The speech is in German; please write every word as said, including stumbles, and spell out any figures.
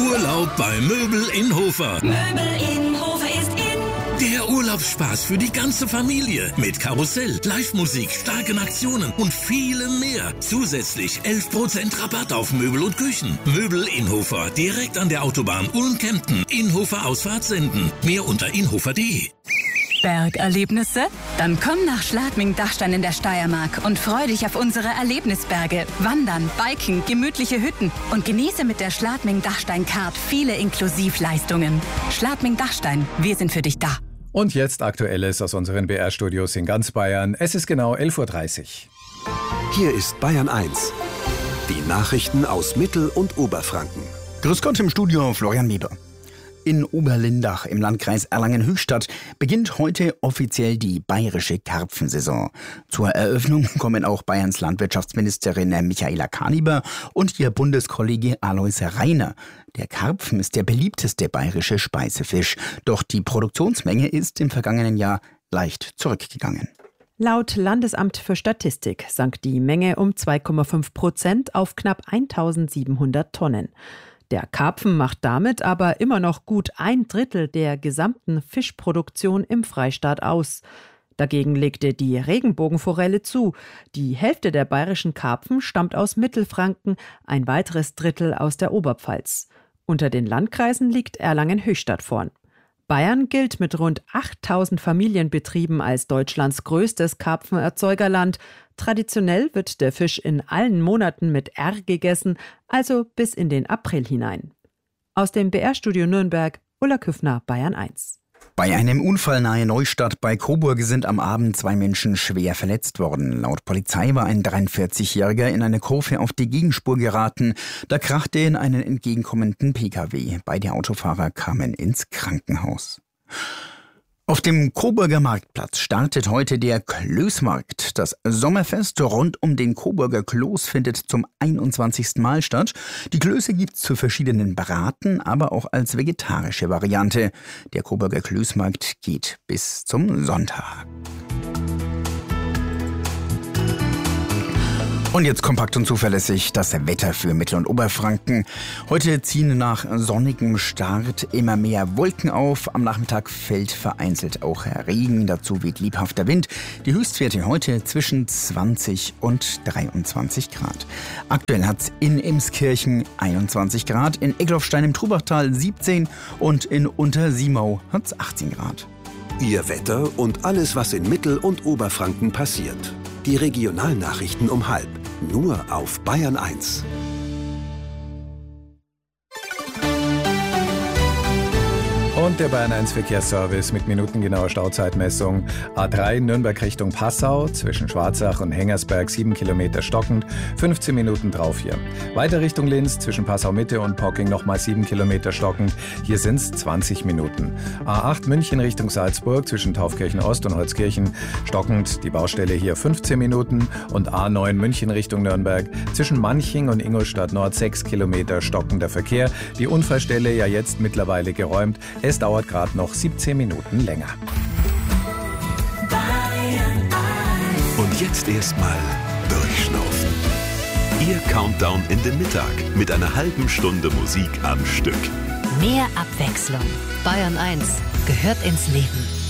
Urlaub bei Möbel in Hofer. Möbel in Hofer ist in. Der Urlaubsspaß für die ganze Familie. Mit Karussell, Live-Musik, starken Aktionen und vielem mehr. Zusätzlich elf Prozent Rabatt auf Möbel und Küchen. Möbel in Hofer, direkt an der Autobahn Ulm-Kempten. Inhofer Ausfahrt senden. Mehr unter inhofer punkt de. Bergerlebnisse? Dann komm nach Schladming-Dachstein in der Steiermark und freu dich auf unsere Erlebnisberge. Wandern, Biken, gemütliche Hütten und genieße mit der Schladming-Dachstein-Card viele Inklusivleistungen. Schladming-Dachstein, wir sind für dich da. Und jetzt Aktuelles aus unseren B R-Studios in ganz Bayern. Es ist genau elf Uhr dreißig. Hier ist Bayern eins. Die Nachrichten aus Mittel- und Oberfranken. Grüß Gott im Studio, Florian Mieber. In Oberlindach im Landkreis Erlangen-Höchstadt beginnt heute offiziell die bayerische Karpfensaison. Zur Eröffnung kommen auch Bayerns Landwirtschaftsministerin Michaela Kaniber und ihr Bundeskollege Alois Rainer. Der Karpfen ist der beliebteste bayerische Speisefisch, doch die Produktionsmenge ist im vergangenen Jahr leicht zurückgegangen. Laut Landesamt für Statistik sank die Menge um zwei Komma fünf Prozent auf knapp eintausendsiebenhundert Tonnen. Der Karpfen macht damit aber immer noch gut ein Drittel der gesamten Fischproduktion im Freistaat aus. Dagegen legte die Regenbogenforelle zu. Die Hälfte der bayerischen Karpfen stammt aus Mittelfranken, ein weiteres Drittel aus der Oberpfalz. Unter den Landkreisen liegt Erlangen-Höchstadt vorn. Bayern gilt mit rund achttausend Familienbetrieben als Deutschlands größtes Karpfenerzeugerland. Traditionell wird der Fisch in allen Monaten mit R gegessen, also bis in den April hinein. Aus dem B R-Studio Nürnberg, Ulla Küffner, Bayern eins. Bei einem Unfall nahe Neustadt bei Coburg sind am Abend zwei Menschen schwer verletzt worden. Laut Polizei war ein dreiundvierzigjähriger in eine Kurve auf die Gegenspur geraten. Da krachte in einen entgegenkommenden P K W. Beide Autofahrer kamen ins Krankenhaus. Auf dem Coburger Marktplatz startet heute der Klößmarkt. Das Sommerfest rund um den Coburger Kloß findet zum einundzwanzigsten Mal statt. Die Klöße gibt's zu verschiedenen Braten, aber auch als vegetarische Variante. Der Coburger Klößmarkt geht bis zum Sonntag. Und jetzt kompakt und zuverlässig das Wetter für Mittel- und Oberfranken. Heute ziehen nach sonnigem Start immer mehr Wolken auf. Am Nachmittag fällt vereinzelt auch Regen. Dazu weht lebhafter Wind. Die Höchstwerte heute zwischen zwanzig und dreiundzwanzig Grad. Aktuell hat's in Emskirchen einundzwanzig Grad, in Egloffstein im Trubachtal siebzehn und in Untersiemau hat's achtzehn Grad. Ihr Wetter und alles, was in Mittel- und Oberfranken passiert. Die Regionalnachrichten um halb. Nur auf Bayern eins. Und der Bayern eins Verkehrsservice mit minutengenauer Stauzeitmessung. A drei Nürnberg Richtung Passau, zwischen Schwarzach und Hengersberg sieben Kilometer stockend, fünfzehn Minuten drauf hier. Weiter Richtung Linz, zwischen Passau Mitte und Pocking nochmal sieben Kilometer stockend, hier sind es zwanzig Minuten. A acht München Richtung Salzburg, zwischen Taufkirchen Ost und Holzkirchen, stockend, die Baustelle hier fünfzehn Minuten. Und A neun München Richtung Nürnberg, zwischen Manching und Ingolstadt Nord sechs Kilometer stockender Verkehr. Die Unfallstelle ja jetzt mittlerweile geräumt. Es dauert gerade noch siebzehn Minuten länger. Und jetzt erstmal durchschnaufen. Ihr Countdown in den Mittag mit einer halben Stunde Musik am Stück. Mehr Abwechslung. Bayern eins gehört ins Leben.